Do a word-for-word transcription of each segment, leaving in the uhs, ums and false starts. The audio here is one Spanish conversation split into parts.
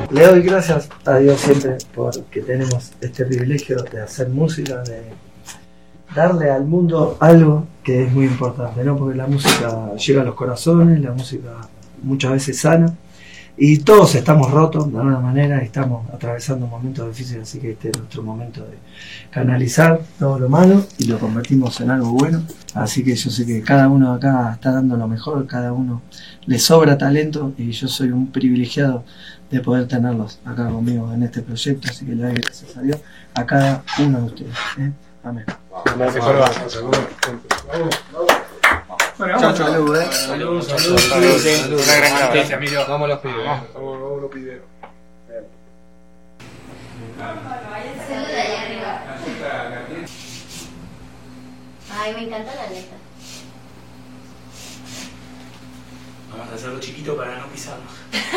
le doy gracias a Dios siempre porque tenemos este privilegio de hacer música, de darle al mundo algo que es muy importante, ¿no? Porque la música llega a los corazones, la música muchas veces sana, y todos estamos rotos de alguna manera, estamos atravesando momentos difíciles, así que este es nuestro momento de canalizar todo lo malo y lo convertimos en algo bueno. Así que yo sé que cada uno acá está dando lo mejor, cada uno le sobra talento y yo soy un privilegiado de poder tenerlos acá conmigo en este proyecto, así que le doy gracias a Dios a cada uno de ustedes, ¿eh? Amén. Gracias, Jorge. Saludos. Bueno, vamos. Salud, eh. Salud, salud, salud. Una gran gracias, Emilio. Vamos a los pibes. Vamos, vamos los pibes. Saluda ahí arriba. Ay, me encanta la letra. Vamos a hacerlo chiquito para no pisarnos.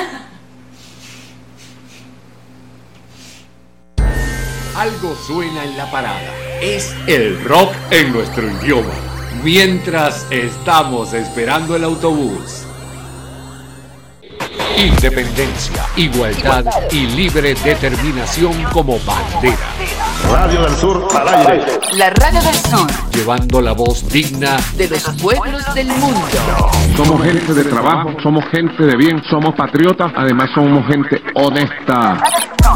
Algo suena en la parada. Es el rock en nuestro idioma. Mientras estamos esperando el autobús. Independencia, igualdad y libre determinación como bandera. Radio del Sur al aire. La Radio del Sur, Llevando la voz digna de los pueblos del mundo. Somos gente de trabajo, somos gente de bien, somos patriotas, además somos gente honesta.